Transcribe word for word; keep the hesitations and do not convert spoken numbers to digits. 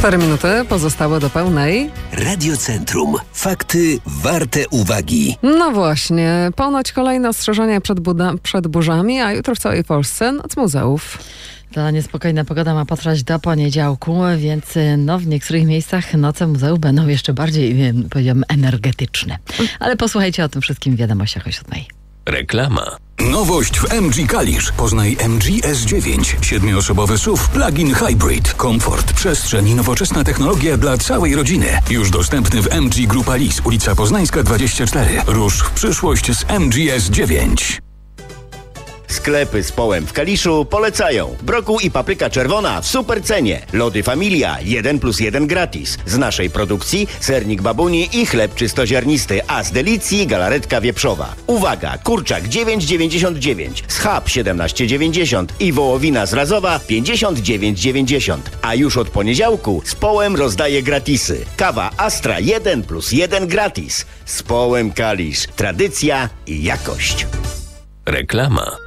Cztery minuty pozostały do pełnej. Radiocentrum. Fakty warte uwagi. No właśnie, ponoć kolejne ostrzeżenia przed, buda- przed burzami, a jutro w całej Polsce noc muzeów. Ta niespokojna pogoda ma potrwać do poniedziałku, więc no, w niektórych miejscach noce muzeów będą jeszcze bardziej, powiedziałabym, energetyczne. Ale posłuchajcie o tym wszystkim w wiadomościach o siódmej. Reklama. Nowość w M G Kalisz. Poznaj M G S dziewięć. Siedmioosobowy S U V plug-in hybrid. Komfort, przestrzeń i nowoczesna technologia dla całej rodziny. Już dostępny w M G Grupa Lis, ulica Poznańska dwadzieścia cztery. Rusz w przyszłość z M G S dziewięć. Sklepy z Połem w Kaliszu polecają. Brokuł i papryka czerwona w super cenie. Lody Familia jeden plus jeden gratis. Z naszej produkcji sernik babuni i chleb czystoziarnisty, a z delicji galaretka wieprzowa. Uwaga, kurczak dziewięć dziewięćdziesiąt dziewięć, schab siedemnaście dziewięćdziesiąt i wołowina zrazowa pięćdziesiąt dziewięć dziewięćdziesiąt. A już od poniedziałku z Połem rozdaje gratisy. Kawa Astra jeden plus jeden gratis. Z Połem Kalisz. Tradycja i jakość. Reklama.